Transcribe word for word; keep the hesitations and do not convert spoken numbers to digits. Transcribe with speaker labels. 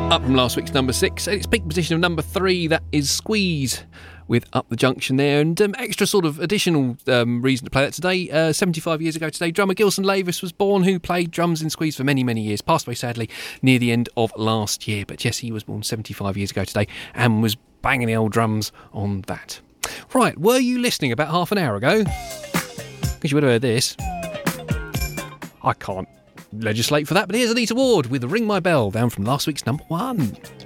Speaker 1: Up from last week's number six, and its peak position of number three, that is Squeeze with Up the Junction there. And um, extra sort of additional um, reason to play that today. Uh, seventy-five years ago today, drummer Gilson Lavis was born, who played drums in Squeeze for many, many years. Passed away, sadly, near the end of last year. But yes, he was born seventy-five years ago today and was banging the old drums on that. Right, were you listening about half an hour ago? Because you would have heard this. I can't legislate for that, but here's Anita Ward with Ring My Bell, down from last week's number one.